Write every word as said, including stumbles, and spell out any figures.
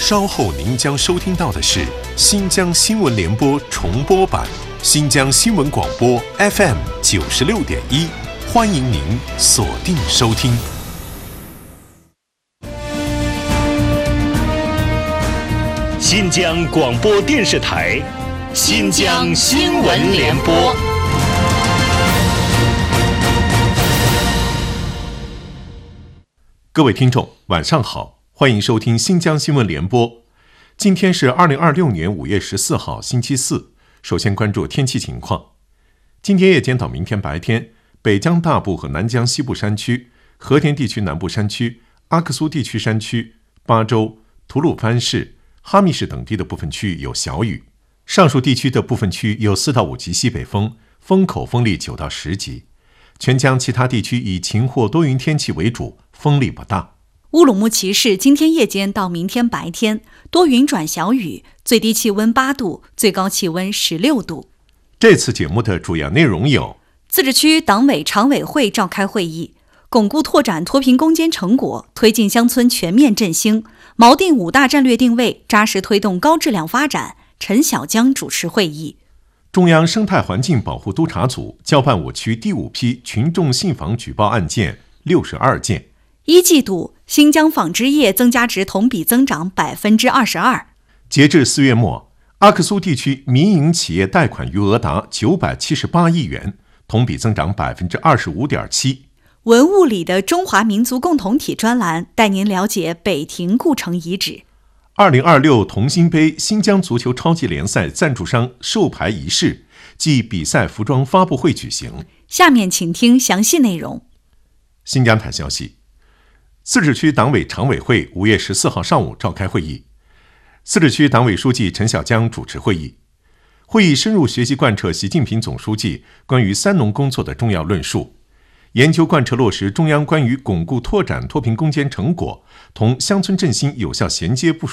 稍后您将收听到的是新疆新闻联播重播版，新疆新闻广播 F M 九十六点一，欢迎您锁定收听。 新疆广播电视台，新疆新闻联播。 各位听众，晚上好，欢迎收听新疆新闻联播。今天是二零二六年五月十四号，星期四。首先关注天气情况。今天夜间到明天白天，北疆大部和南疆西部山区、和田地区南部山区、阿克苏地区山区、巴州、吐鲁番市、哈密市等地的部分区域有小雨。上述地区的部分区有四到五级西北风，风口风力九到十级。全疆其他地区以晴或多云天气为主，风力不大。 乌鲁木齐市今天夜间到明天白天多云转小雨，最低气温八度，最高气温十六度。 这次节目的主要内容有： 自治区党委常委会召开会议，巩固拓展脱贫攻坚成果，推进乡村全面振兴，锚定五大战略定位，扎实推动高质量发展。陈小江主持会议。 中央生态环境保护督察组交办我区第五批群众信访举报案件六十二件。 一季度新疆纺织业增加值同比增长百分之二十二。 截至四月末，阿克苏地区民营企业贷款余额达九百七十八亿元，同比增长百分之二十五点七。 文物里的中华民族共同体专栏带您了解北亭故城遗址。 二零二六同心杯新疆足球超级联赛赞助商授牌仪式暨比赛服装发布会举行。 下面请听详细内容。 新疆台消息，自治区党委常委会五月十四号上午召开会议，自治区党委书记陈小江主持会议。会议深入学习贯彻习近平总书记关于三农工作的重要论述，研究贯彻落实中央关于巩固拓展脱贫攻坚成果同乡村振兴有效衔接部署